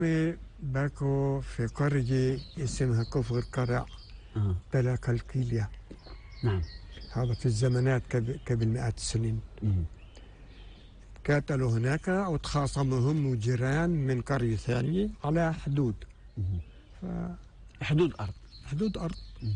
باكو في قرية اسمها كفر قرع بلا كلكيليا. نعم. هذا في الزمانات قبل مئات السنين. قاتلوا هناك وتخاصموا هم وجيران من قرية ثانية على حدود. حدود أرض. حدود أرض.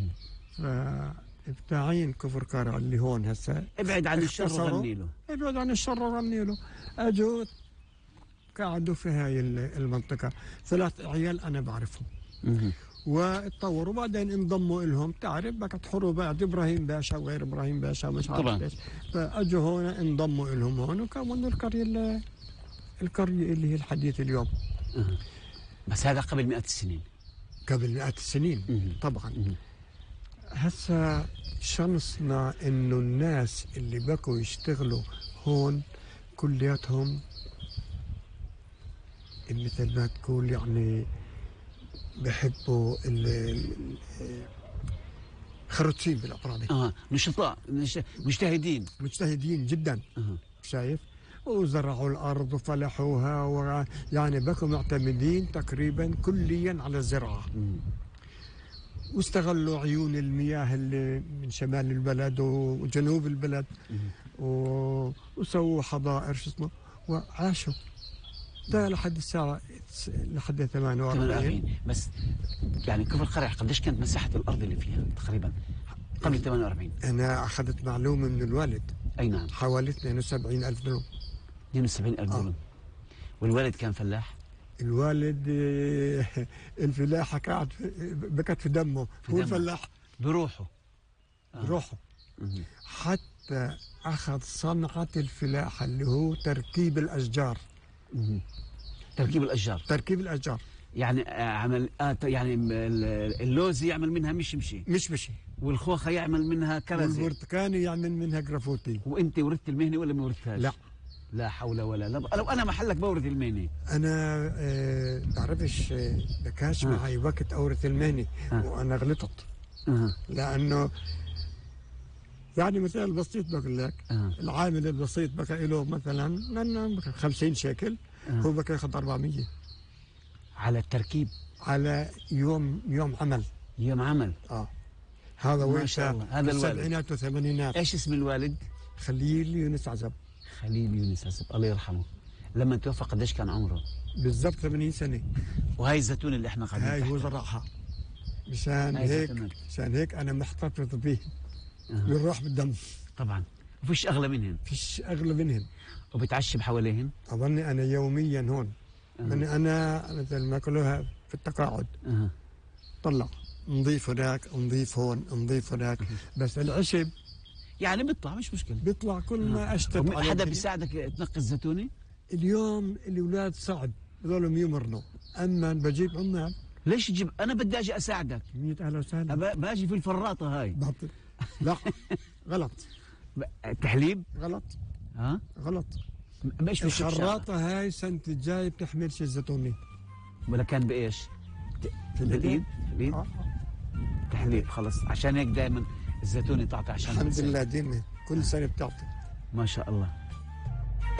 فابتاعين كفر قرع اللي هون هسه. ابعد عن الشر وغني له. ابعد عن الشر وغني له. اجوا قعدوا في هاي المنطقة 3 عيال أنا بعرفهم. واتطوروا بعدين انضموا لهم، تعرف بكت حروبات إبراهيم باشا وغير إبراهيم باشا مش عارف ليش، فأجوا هون انضموا لهم هون وكونوا القرية اللي هي الحديث اليوم. بس هذا قبل مئات السنين. قبل مئات السنين. طبعا. هسا شانسنا إنه الناس اللي بقوا يشتغلوا هون كلياتهم مثل ما تقول يعني بحبوا خرطين بالأقران. نشطاء مجتهدين جدا. شايف، وزرعوا الأرض وفلحوها يعني بقوا معتمدين تقريبا كليا على الزراعة. واستغلوا عيون المياه اللي من شمال البلد وجنوب البلد وسووا حظائر شو اسمه وعاشوا ده لحد الساعة لحد 48. بس يعني كفر قرع قديش كانت مساحة الأرض اللي فيها تقريبا قبل 48؟ أنا أخذت معلومة من الوالد. أي نعم. حوالي 72,000 دنم. 72,000 دنم. والوالد كان فلاح؟ الوالد الفلاحة بكت في دمه. هو الفلاح بروحه. بروحه. حتى أخذ صنعة الفلاحة اللي هو تركيب الأشجار. تركيب الأشجار يعني عمل يعني اللوز يعمل منها مشمشي والخوخة يعمل منها كرزة والبرتقاني يعمل منها جرافوتي. وانت ورثت المهنة ولا ما ورثتهاش؟ لا حول ولا لا. لو انا محلك بورث المهنة. انا بعرفش بكاش معي وقت اورث المهنة وانا غلطت. لانه يعني مثال بسيط بقول لك. العامل البسيط بقى له مثلا 50 شيكل. هو بقى ياخذ 400 على التركيب، على يوم عمل. هذا وين ما شاء الله. هذا الوالد السبعينات والثمانينات. ايش اسم الوالد؟ خليل يونس عزب. الله يرحمه. لما توفى قديش كان عمره؟ بالضبط 80 سنة. وهي الزيتون اللي احنا قاعدين هاي هو زرعها. مشان هيك انا محتفظ به بالروح بالدم. طبعا. وفيش اغلى منهن. وبتعشب حواليهن؟ أظني أنا يوميا هون. أنا مثل ما كلها في التقاعد. طلع نضيف هناك، نضيف هون، نضيف هناك. بس العشب يعني بيطلع مش مشكلة. بيطلع كل ما أشتغل. حدا بيساعدك تنقي الزيتونة؟ اليوم الأولاد صعب بضلهم يمرنوا، أما بجيب عمال. ليش تجيب؟ أنا بدي أجي أساعدك. 100 أهلا وسهلا. باجي في الفراطة هاي. لا غلط. تحليب؟ غلط. غلط. مش في الخراطة هاي سنة الجاي بتحملش الزيتونة. ولا كان بإيش؟ بالإيد؟ تحليب. خلص عشان هيك دائما الزيتونة تعطي. عشان الحمد لله ديما كل سنة بتعطي. ما شاء الله.